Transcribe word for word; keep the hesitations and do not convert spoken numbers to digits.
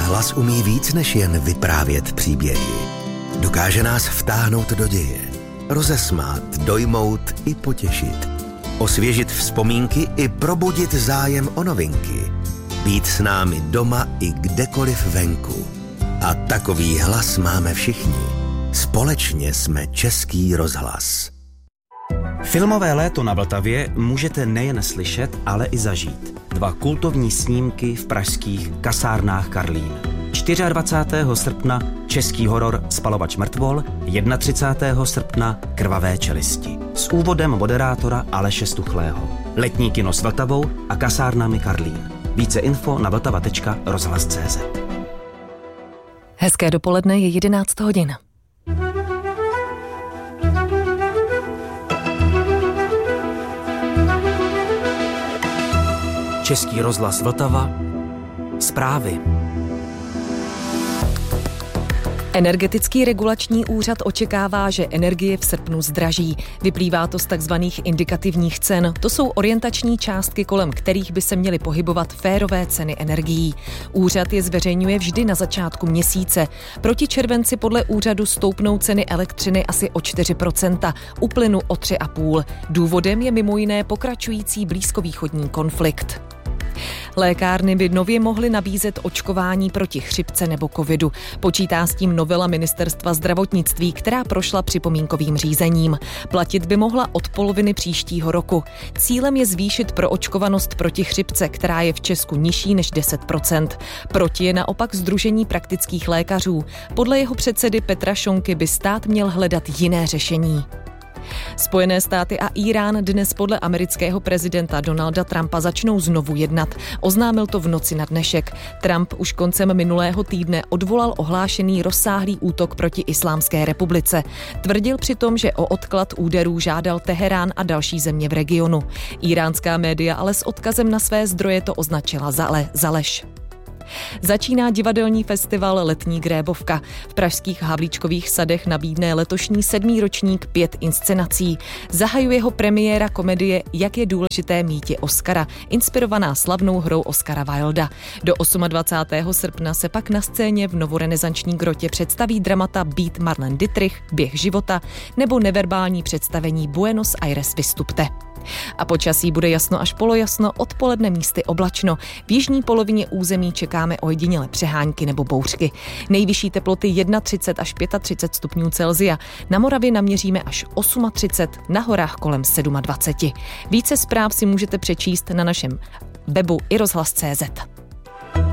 hlas umí víc než jen vyprávět příběhy. Dokáže nás vtáhnout do děje, rozesmát, dojmout i potěšit, osvěžit vzpomínky i probudit zájem o novinky, být s námi doma i kdekoliv venku. A takový hlas máme všichni. Společně jsme Český rozhlas. Filmové léto na Vltavě můžete nejen slyšet, ale i zažít. Dva kultovní snímky v pražských kasárnách Karlín. dvacátého čtvrtého srpna český horor Spalovač mrtvol, třicátého prvního srpna Krvavé čelisti. S úvodem moderátora Aleše Stuchlého. Letní kino s Vltavou a kasárnami Karlín. Více info na vltava tečka rozhlas tečka cé zet. Hezké dopoledne, je jedenáct hodin. Český rozhlas Vltava. Zprávy. Energetický regulační úřad očekává, že energie v srpnu zdraží. Vyplývá to z takzvaných indikativních cen. To jsou orientační částky, kolem kterých by se měly pohybovat férové ceny energií. Úřad je zveřejňuje vždy na začátku měsíce. Proti červenci podle úřadu stoupnou ceny elektřiny asi o čtyři procenta, u plynu o tři a půl procenta. Důvodem je mimo jiné pokračující blízkovýchodní konflikt. Lékárny by nově mohly nabízet očkování proti chřipce nebo covidu. Počítá s tím novela Ministerstva zdravotnictví, která prošla připomínkovým řízením. Platit by mohla od poloviny příštího roku. Cílem je zvýšit proočkovanost proti chřipce, která je v Česku nižší než deset procent. Proti je naopak Sdružení praktických lékařů. Podle jeho předsedy Petra Šonky by stát měl hledat jiné řešení. Spojené státy a Írán dnes podle amerického prezidenta Donalda Trumpa začnou znovu jednat. Oznámil to v noci na dnešek. Trump už koncem minulého týdne odvolal ohlášený rozsáhlý útok proti Islámské republice. Tvrdil přitom, že o odklad úderů žádal Teherán a další země v regionu. Íránská média ale s odkazem na své zdroje to označila za, le, za lež. Začíná divadelní festival Letní grébovka. V pražských Havlíčkových sadech nabídne letošní sedmý ročník pět inscenací. Zahajuje ho premiéra komedie Jak je důležité míti Oscara, inspirovaná slavnou hrou Oscara Wilda. Do dvacátého osmého srpna se pak na scéně v novorenesanční grotě představí dramata Být Marlene Dietrich, Běh života nebo neverbální představení Buenos Aires vystupte. A počasí bude jasno až polojasno, odpoledne místy oblačno. V jižní polovině území čekáme ojedinělé přehánky nebo bouřky. Nejvyšší teploty třicet jedna až třicet pět stupňů Celsia. Na Moravě naměříme až třicet osm, na horách kolem dvacet sedm. Více zpráv si můžete přečíst na našem webu i rozhlas tečka cé zet.